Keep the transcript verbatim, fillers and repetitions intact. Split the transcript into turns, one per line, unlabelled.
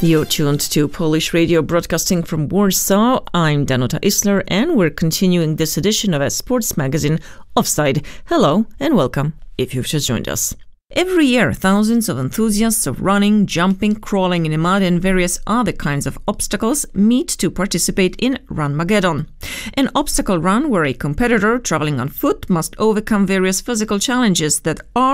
You're tuned to Polish Radio broadcasting from Warsaw. I'm Danuta Isler, and we're continuing this edition of our sports magazine, Offside. Hello and welcome if you've just joined us. Every year, thousands of enthusiasts of running, jumping, crawling in the mud and various other kinds of obstacles meet to participate in Runmageddon, an obstacle run where a competitor traveling on foot must overcome various physical challenges that are